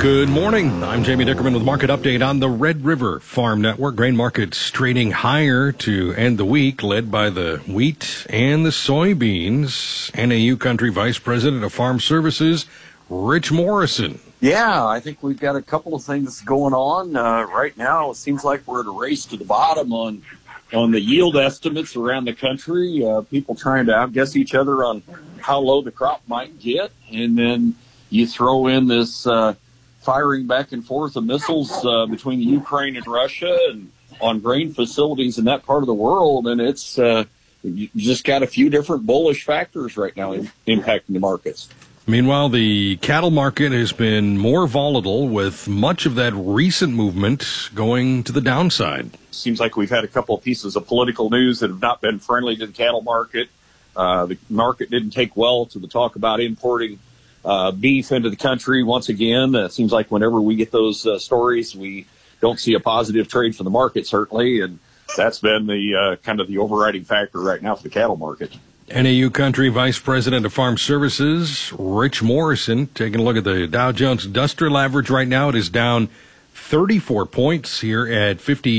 Good morning. I'm Jamie Dickerman with Market Update on the Red River Farm Network. Grain markets trading higher to end the week, led by the wheat and the soybeans. NAU Country Vice President of Farm Services, Rich Morrison. Yeah, I think we've got a couple of things going on right now. It seems like we're at a race to the bottom on the yield estimates around the country. People trying to outguess each other on how low the crop might get, and then you throw in this firing back and forth of missiles between the Ukraine and Russia and on grain facilities in that part of the world, and it's you just got a few different bullish factors right now impacting the markets. Meanwhile, the cattle market has been more volatile, with much of that recent movement going to the downside. Seems like we've had a couple of pieces of political news that have not been friendly to the cattle market. The market didn't take well to the talk about importing beef into the country once again. It seems like whenever we get those stories, we don't see a positive trade for the market, certainly, and that's been the kind of the overriding factor right now for the cattle market. NAU Country Vice President of Farm Services, Rich Morrison, taking a look at the Dow Jones Industrial Average right now. It is down 34 points here at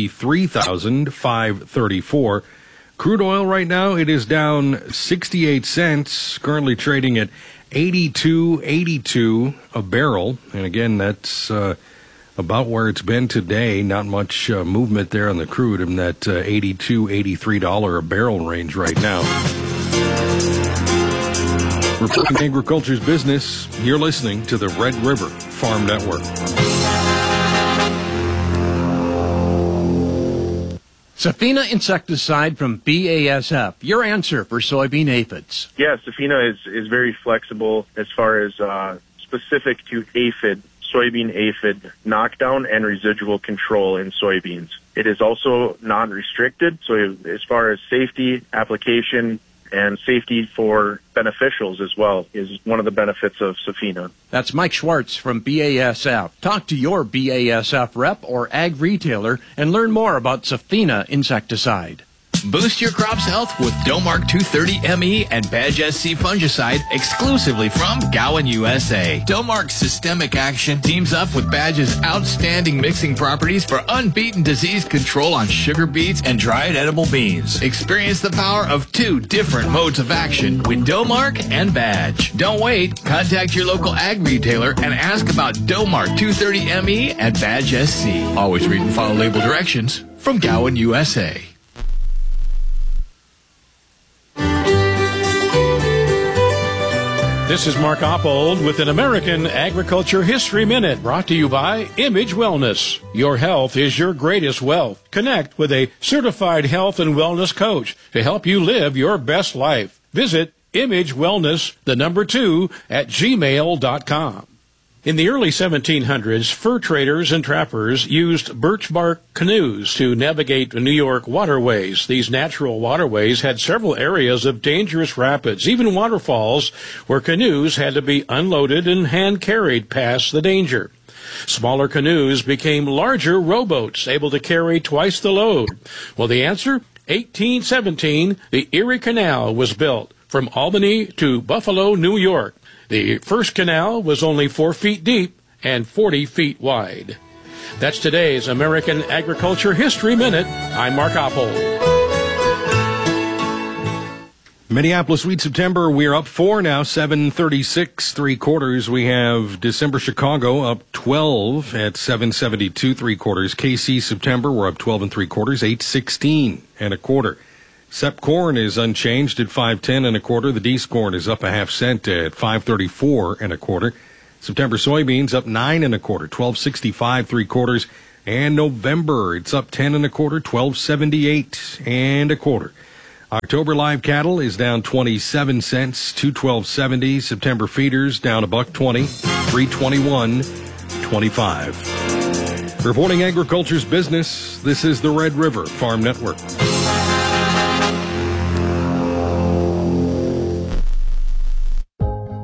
53,534. Crude oil right now, it is down 68 cents, currently trading at 82.82 a barrel. And again, that's about where it's been today. Not much movement there on the crude in that $82, $83 a barrel range right now. Reporting agriculture's business, you're listening to the Red River Farm Network. Safina insecticide from BASF, your answer for soybean aphids. Yeah, Safina is very flexible as far as specific to aphid, soybean aphid knockdown and residual control in soybeans. It is also non-restricted, so as far as safety, application, and safety for beneficials as well is one of the benefits of Safina. That's Mike Schwartz from BASF. Talk to your BASF rep or ag retailer and learn more about Safina insecticide. Boost your crop's health with Domark 230ME and Badge SC fungicide exclusively from Gowan USA. Domark's systemic action teams up with Badge's outstanding mixing properties for unbeaten disease control on sugar beets and dried edible beans. Experience the power of two different modes of action with Domark and Badge. Don't wait. Contact your local ag retailer and ask about Domark 230ME and Badge SC. Always read and follow label directions from Gowan USA. This is Mark Oppold with an American Agriculture History Minute, brought to you by Image Wellness. Your health is your greatest wealth. Connect with a certified health and wellness coach to help you live your best life. Visit imagewellness2 at gmail.com. In the early 1700s, fur traders and trappers used birch bark canoes to navigate New York waterways. These natural waterways had several areas of dangerous rapids, even waterfalls, where canoes had to be unloaded and hand-carried past the danger. Smaller canoes became larger rowboats, able to carry twice the load. Well, the answer? 1817, the Erie Canal was built from Albany to Buffalo, New York. The first canal was only 4 feet deep and 40 feet wide. That's today's American Agriculture History Minute. I'm Mark Oppold. Minneapolis wheat September, we're up 4 now, 736 3/4. We have December Chicago up 12 at 772 3/4. KC September, we're up 12 3/4, 816 1/4. Sep corn is unchanged at 510 1/4. The D's corn is up a half cent at 534 1/4. September soybeans up 9 1/4, 1265 3/4. And November, it's up 10 1/4, 1278 1/4. October live cattle is down 27 cents, 212.70. September feeders down $1.20, 321.25. Reporting agriculture's business, this is the Red River Farm Network.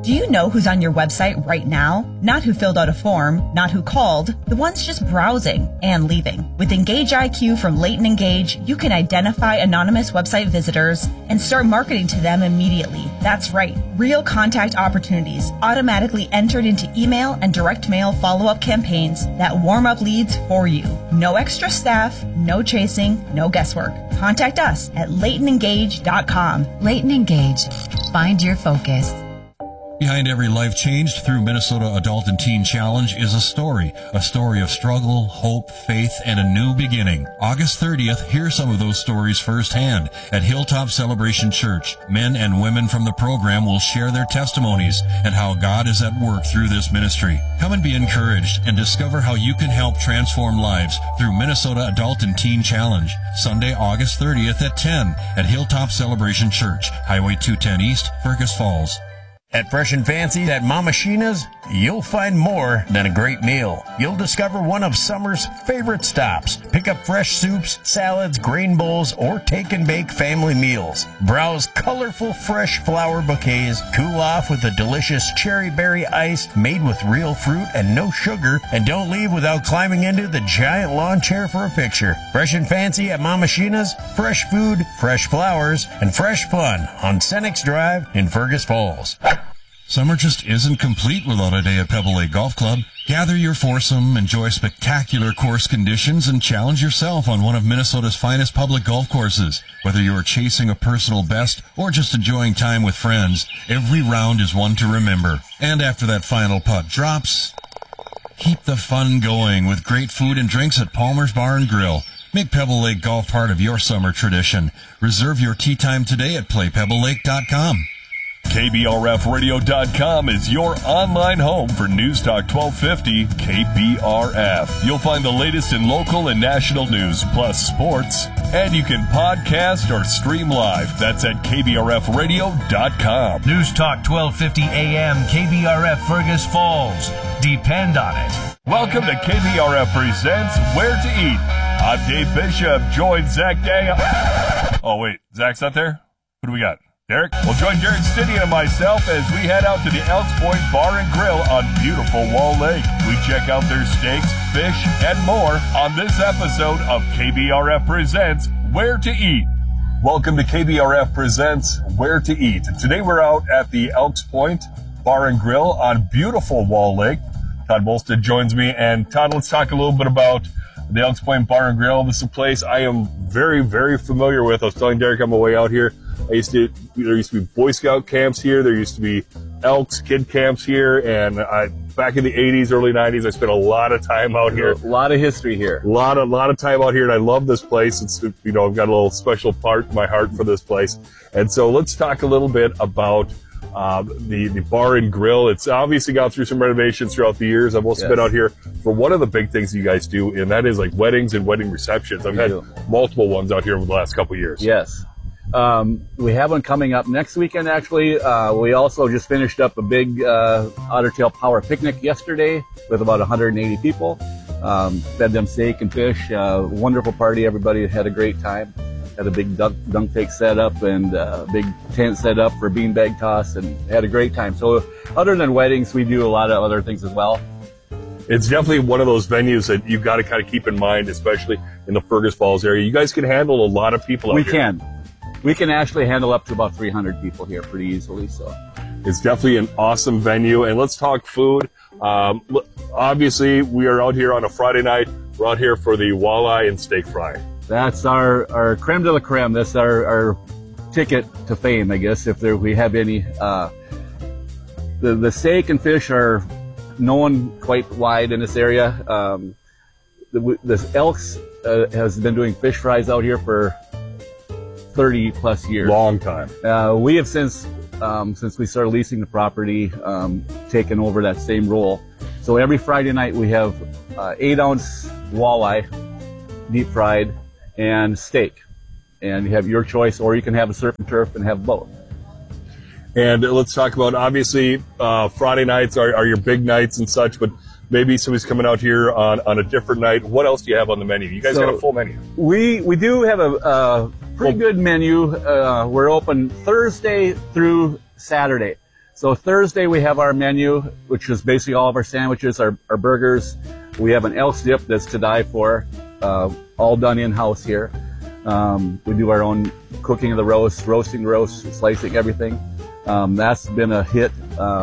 Do you know who's on your website right now? Not who filled out a form, not who called, the ones just browsing and leaving. With Engage IQ from Leighton Engage, you can identify anonymous website visitors and start marketing to them immediately. That's right, real contact opportunities automatically entered into email and direct mail follow-up campaigns that warm up leads for you. No extra staff, no chasing, no guesswork. Contact us at LeightonEngage.com. Leighton Engage. Find your focus. Behind every life changed through Minnesota Adult and Teen Challenge is a story of struggle, hope, faith, and a new beginning. August 30th, hear some of those stories firsthand. At Hilltop Celebration Church, men and women from the program will share their testimonies and how God is at work through this ministry. Come and be encouraged and discover how you can help transform lives through Minnesota Adult and Teen Challenge. Sunday, August 30th at 10 at Hilltop Celebration Church, Highway 210 East, Fergus Falls. At Fresh and Fancy at Mama Sheena's, you'll find more than a great meal. You'll discover one of summer's favorite stops. Pick up fresh soups, salads, grain bowls, or take and bake family meals. Browse colorful fresh flower bouquets, cool off with a delicious cherry berry ice made with real fruit and no sugar, and don't leave without climbing into the giant lawn chair for a picture. Fresh and Fancy at Mama Sheena's, fresh food, fresh flowers, and fresh fun on Senex Drive in Fergus Falls. Summer just isn't complete without a day at Pebble Lake Golf Club. Gather your foursome, enjoy spectacular course conditions, and challenge yourself on one of Minnesota's finest public golf courses. Whether you're chasing a personal best or just enjoying time with friends, every round is one to remember. And after that final putt drops, keep the fun going with great food and drinks at Palmer's Bar and Grill. Make Pebble Lake Golf part of your summer tradition. Reserve your tee time today at playpebblelake.com. KBRFradio.com is your online home for News Talk 1250 KBRF. You'll find the latest in local and national news, plus sports, and you can podcast or stream live. That's at KBRFradio.com. News Talk 1250 AM, KBRF Fergus Falls. Depend on it. Welcome to KBRF Presents Where to Eat. I'm Dave Bishop, joined Zach Day. Oh, wait, Zach's not there? Who do we got? Derek? Well, join Derek Stidian and myself as we head out to the Elks Point Bar and Grill on beautiful Wall Lake. We check out their steaks, fish, and more on this episode of KBRF Presents Where to Eat. Welcome to KBRF Presents Where to Eat. Today we're out at the Elks Point Bar and Grill on beautiful Wall Lake. Todd Bolstad joins me. And Todd, let's talk a little bit about the Elks Point Bar and Grill. This is a place I am very, very familiar with. I was telling Derek on my way out here, there used to be Boy Scout camps here. There used to be Elks kid camps here. And back in the 80s, early 90s, I spent a lot of time out here. A lot of history here. A lot of time out here, and I love this place. It's, I've got a little special part in my heart for this place. And so let's talk a little bit about the bar and grill. It's obviously gone through some renovations throughout the years. I've also been out here for one of the big things you guys do, and that is like weddings and wedding receptions. I've had multiple ones out here over the last couple of years. Yes. We have one coming up next weekend, actually. We also just finished up a big Otter Tail Power Picnic yesterday with about 180 people. Fed them steak and fish. Wonderful party. Everybody had a great time. Had a big dunk tank set up and a big tent set up for beanbag toss, and had a great time. So other than weddings, we do a lot of other things as well. It's definitely one of those venues that you've got to kind of keep in mind, especially in the Fergus Falls area. You guys can handle a lot of people out here. We can actually handle up to about 300 people here pretty easily. So it's definitely an awesome venue. And let's talk food. Obviously, we are out here on a Friday night. We're out here for the walleye and steak fry. That's our creme de la creme. That's our ticket to fame, I guess, if we have any. The steak and fish are known quite wide in this area. The Elks has been doing fish fries out here for 30 plus years. Long time. We have since we started leasing the property, taken over that same role. So every Friday night we have 8-ounce walleye, deep fried, and steak. And you have your choice, or you can have a surf and turf and have both. And let's talk about, obviously, Friday nights are your big nights and such, but maybe somebody's coming out here on a different night. What else do you have on the menu? You guys got a full menu. We do have a pretty good menu. We're open Thursday through Saturday. So Thursday we have our menu, which is basically all of our sandwiches, our burgers. We have an Elks dip that's to die for, all done in-house here. We do our own cooking of the roast, roasting the roast, slicing everything. That's been a hit.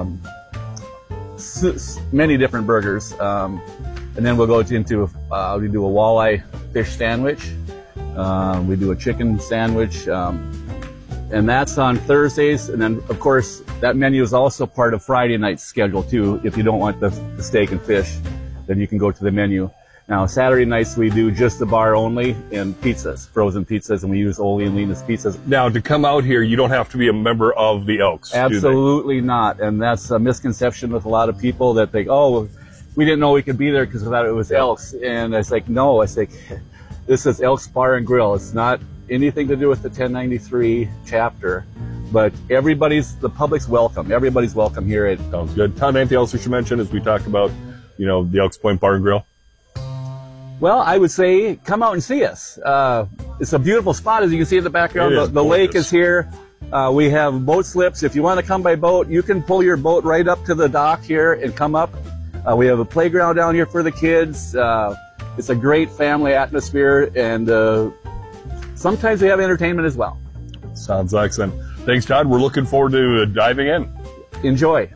Many different burgers. And then we'll go into, we do a walleye fish sandwich. We do a chicken sandwich. And that's on Thursdays. And then, of course, that menu is also part of Friday night's schedule, too. If you don't want the steak and fish, then you can go to the menu. Now, Saturday nights, we do just the bar only and pizzas, frozen pizzas, and we use Ole and Lena's pizzas. Now, to come out here, you don't have to be a member of the Elks, Absolutely not. And that's a misconception with a lot of people that think, oh, we didn't know we could be there because we thought it was Elks. And I was like, no, this is Elks Bar and Grill. It's not anything to do with the 1093 chapter, but the public's welcome. Everybody's welcome here. Sounds good. Todd, anything else we should mention as we talk about, the Elks Point Bar and Grill? Well, I would say come out and see us. It's a beautiful spot, as you can see in the background. The lake is here. We have boat slips. If you want to come by boat, you can pull your boat right up to the dock here and come up. We have a playground down here for the kids. It's a great family atmosphere, and sometimes we have entertainment as well. Sounds excellent. Thanks, Todd. We're looking forward to diving in. Enjoy.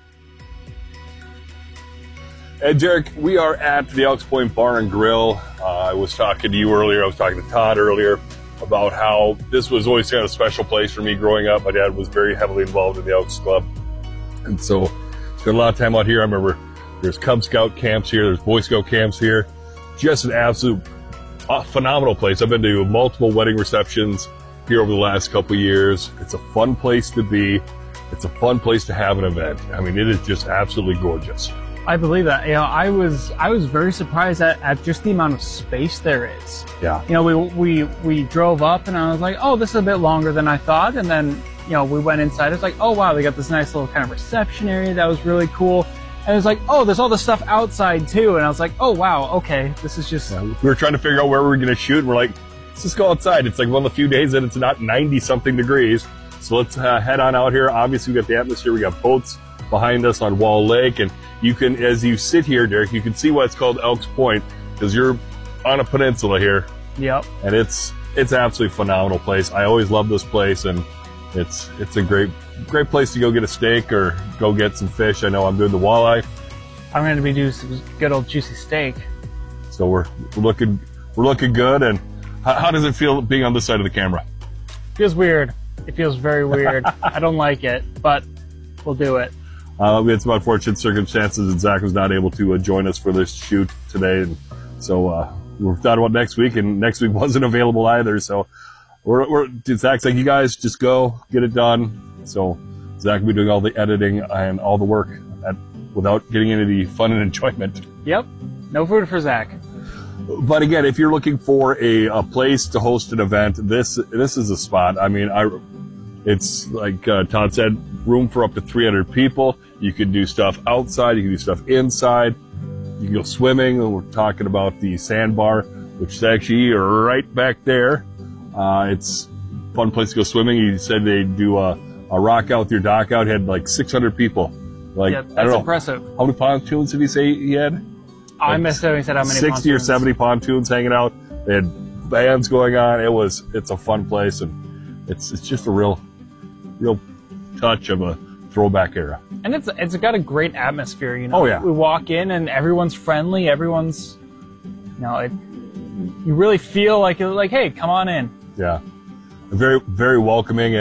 And Derek, we are at the Elks Point Bar and Grill. I was talking to you earlier. I was talking to Todd earlier about how this was always kind of a special place for me growing up. My dad was very heavily involved in the Elks Club. And so spent a lot of time out here. I remember there's Cub Scout camps here. There's Boy Scout camps here. Just an absolute phenomenal place. I've been to multiple wedding receptions here over the last couple of years. It's a fun place to be. It's a fun place to have an event. I mean, it is just absolutely gorgeous. I believe that. I was very surprised at just the amount of space there is. Yeah. We drove up and I was like, oh, this is a bit longer than I thought. And then, we went inside. It's like, oh, wow, they got this nice little kind of reception area. That was really cool. And it was like, oh, there's all this stuff outside too. And I was like, oh, wow, okay, this is just... Yeah, we were trying to figure out where we were going to shoot. And we're like, let's just go outside. It's like one of the few days that it's not 90-something degrees. So let's head on out here. Obviously, we got the atmosphere. We got boats behind us on Wall Lake. And you can, as you sit here, Derek, you can see why it's called Elks Point, because you're on a peninsula here. Yep. And it's absolutely phenomenal place. I always love this place, and it's a great place to go get a steak or go get some fish. I know I'm doing the walleye. I'm going to be doing some good old juicy steak. So we're looking good. And how does it feel being on this side of the camera? Feels weird. It feels very weird. I don't like it, but we'll do it. We had some unfortunate circumstances, and Zach was not able to join us for this shoot today. And so we thought about next week, and next week wasn't available either. So Zach's like, you guys just go, get it done. So Zach will be doing all the editing and all the work without getting into the fun and enjoyment. Yep. No food for Zach. But again, if you're looking for a place to host an event, this is a spot. I mean, it's like Todd said, room for up to 300 people. You can do stuff outside. You can do stuff inside. You can go swimming. We're talking about the sandbar, which is actually right back there. It's a fun place to go swimming. He said they do a rock out with your dock out. He had like 600 people. Like, yeah, that's I don't know. impressive. How many pontoons did he say he had? I missed it. He said how many 60 pontoons. or 70 pontoons hanging out. They had bands going on. It's a fun place, and it's just a real touch of a throwback era. And it's got a great atmosphere, Oh yeah. We walk in and everyone's friendly. Everyone's, you really feel like, hey, come on in. Yeah. Very, very welcoming.